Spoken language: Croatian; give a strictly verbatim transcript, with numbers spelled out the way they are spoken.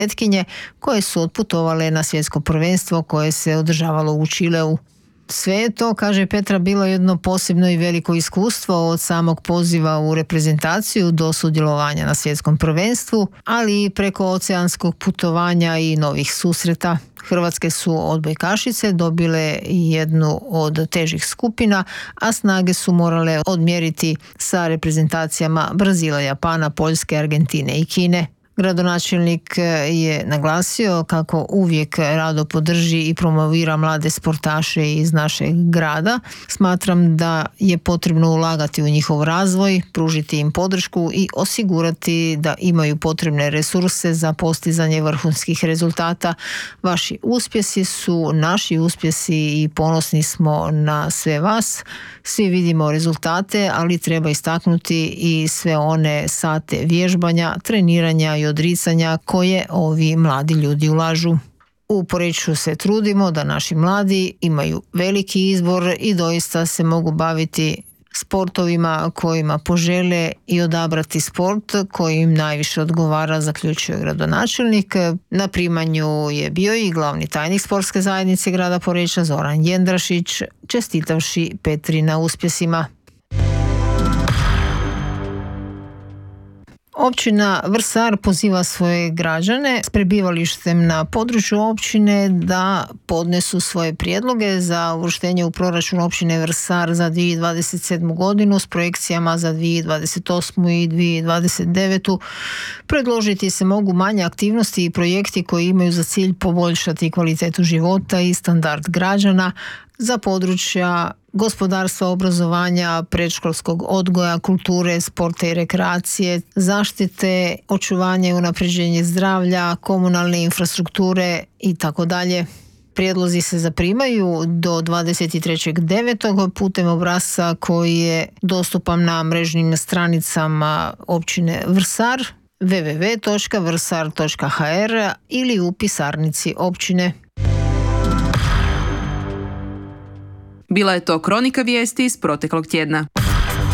etkinje koje su otputovale na svjetsko prvenstvo koje se održavalo u Čileu. Sve je to, kaže Petra, bilo jedno posebno i veliko iskustvo od samog poziva u reprezentaciju do sudjelovanja na svjetskom prvenstvu, ali i preko oceanskog putovanja i novih susreta. Hrvatske su odbojkašice dobile jednu od težih skupina, a snage su morale odmjeriti sa reprezentacijama Brazila, Japana, Poljske, Argentine i Kine. Gradonačelnik je naglasio kako uvijek rado podrži i promovira mlade sportaše iz našeg grada. Smatram da je potrebno ulagati u njihov razvoj, pružiti im podršku i osigurati da imaju potrebne resurse za postizanje vrhunskih rezultata. Vaši uspjesi su naši uspjesi i ponosni smo na sve vas. Svi vidimo rezultate, ali treba istaknuti i sve one sate vježbanja, treniranja i odricanja koje ovi mladi ljudi ulažu. U Poreču se trudimo da naši mladi imaju veliki izbor i doista se mogu baviti sportovima kojima požele i odabrati sport koji im najviše odgovara, zaključuje gradonačelnik. Na primanju je bio i glavni tajnik sportske zajednice grada Poreča Zoran Jendrašić, čestitavši Petri na uspjesima. Općina Vrsar poziva svoje građane s prebivalištem na području općine da podnesu svoje prijedloge za uvrštenje u proračun općine Vrsar za dvije tisuće dvadeset sedmu godinu s projekcijama za dvije tisuće dvadeset osmu i dvije tisuće dvadeset devetu. Predložiti se mogu manje aktivnosti i projekti koji imaju za cilj poboljšati kvalitetu života i standard građana za područja gospodarstva, obrazovanja, predškolskog odgoja, kulture, sporta i rekreacije, zaštite, očuvanje i unapređenje zdravlja, komunalne infrastrukture i tako dalje. Prijedlozi se zaprimaju do dvadeset trećeg devetog putem obrasca koji je dostupan na mrežnim stranicama općine Vrsar w w w točka vrsar točka h r ili u pisarnici općine. Bila je to kronika vijesti iz proteklog tjedna.